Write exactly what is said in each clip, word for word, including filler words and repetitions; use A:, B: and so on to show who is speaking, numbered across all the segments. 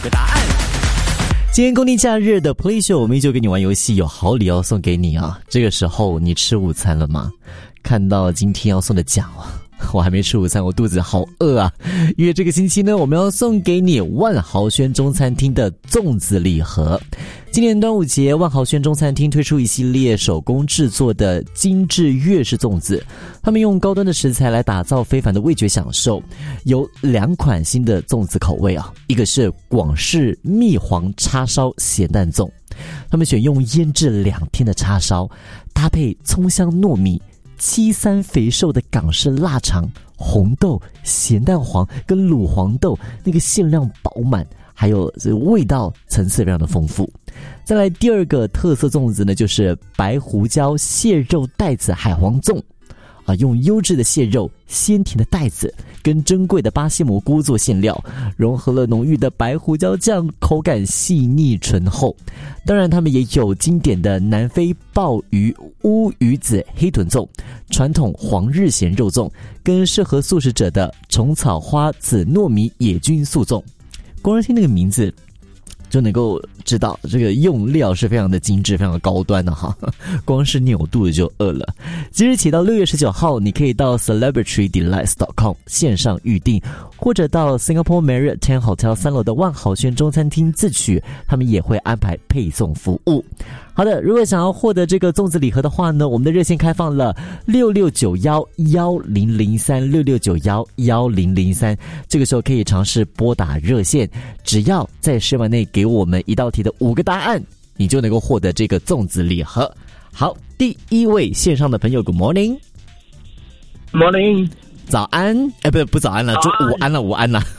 A: 个答案。今天公定假日的 Play Show，我们依旧跟你玩游戏，有好礼要送给你啊！这个时候你吃午餐了吗？看到今天要送的奖啊，我还没吃午餐，我肚子好饿啊！因为这个星期呢，我们要送给你万豪轩中餐厅的粽子礼盒。今年端午节，万豪轩中餐厅推出一系列手工制作的精致粤式粽子，他们用高端的食材来打造非凡的味觉享受。有两款新的粽子口味啊，一个是广式蜜黄叉烧咸蛋粽，他们选用腌制两天的叉烧，搭配葱香糯米、七三肥瘦的港式腊肠、红豆、咸蛋黄跟卤黄豆，那个馅料饱满，还有这个味道层次非常的丰富。再来第二个特色粽子呢，就是白胡椒蟹肉带子海皇粽啊，用优质的蟹肉、鲜甜的带子跟珍贵的巴西蘑菇做馅料，融合了浓郁的白胡椒酱，口感细腻醇厚。当然他们也有经典的南非鲍鱼乌鱼子黑豚粽、传统黄日咸肉粽，跟适合素食者的虫草花紫糯米野菌素粽。光是听那个名字就能够知道这个用料是非常的精致，非常的高端的哈，光是扭肚子就饿了。即日起到六月十九号，你可以到 celebrity delights dot com 线上预订，或者到 Singapore Marriott Ten Hotel 三楼的万豪轩中餐厅自取，他们也会安排配送服务。好的，如果想要获得这个粽子礼盒的话呢，我们的热线开放了六六九一一零零三 六六九一一零零三，这个时候可以尝试拨打热线，只要在十秒内给我们一道题的五个答案，你就能够获得这个粽子礼盒。好，第一位线上的朋友 Good morning
B: Morning
A: 早安，哎，不不早安了，就午安了，午安了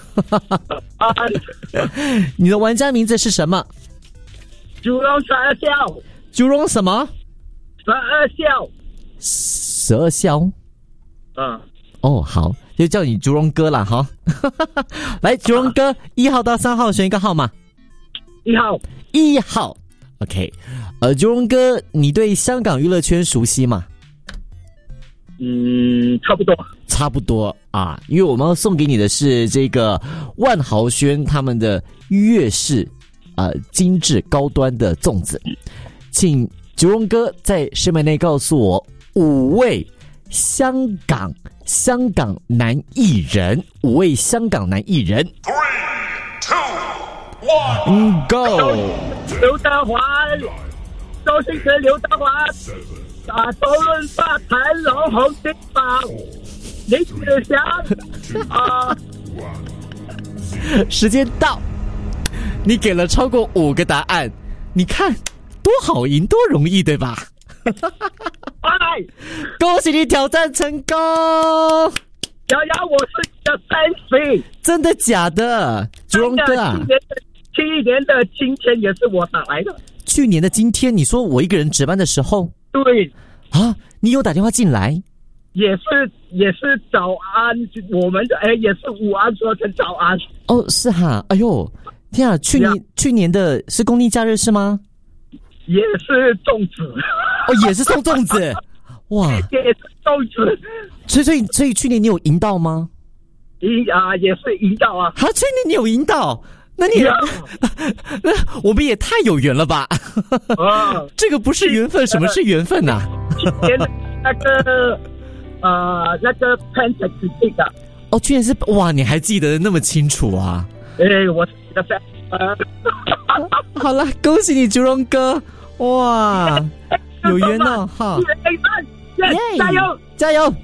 A: 你的玩家名字是什么？
B: 九龙十二孝。
A: 九龙什么？
B: 十二孝。
A: 十二孝。
B: 嗯。
A: 哦，好，就叫你九龙哥啦哈。来，九龙哥，一号到三号选一个号码。
B: 一号。
A: 一号。OK， 呃，九龙哥，你对香港娱乐圈熟悉吗？
B: 嗯，差不多。
A: 差不多啊，因为我们要送给你的是这个万豪轩他们的粤式呃精致高端的粽子，请九龙哥在十秒内告诉我五位香港香港男艺人，五位香港男艺人。three, two, one, go。
B: 刘德华、周星驰、刘德华、啊，周润发、谭龙、洪金宝、林子祥啊。
A: 时间到，你给了超过五个答案，你看多好赢，多容易，对吧？恭喜你挑战成功！
B: 小杨，我是你的 fans，
A: 真的假的？九龙哥啊，
B: 去年的今天也是我打来的。
A: 去年的今天，你说我一个人值班的时候，
B: 对
A: 啊，你有打电话进来？
B: 也是也是早安，我们的哎也是午安说成早安。
A: 哦，是哈，哎呦，天啊，去年去年的是公定假日是吗？
B: 也是粽子。
A: 哦，也是送粽子，哇，
B: 也是粽子。
A: 所以所以所以去年你有赢到吗？
B: 赢啊，也是赢到啊。
A: 啊，去年你有赢到？那你那我们也太有缘了吧？啊，这个不是缘分，什么是缘分呐、啊？
B: 去年那个呃那个 Pentax 的。
A: 哦，去年是哇，你还记得那么清楚啊？
B: 哎，我是你的 fan。
A: 好了，恭喜你，九龙哥，哇，有缘哦，哈，
B: 加油，
A: 加油！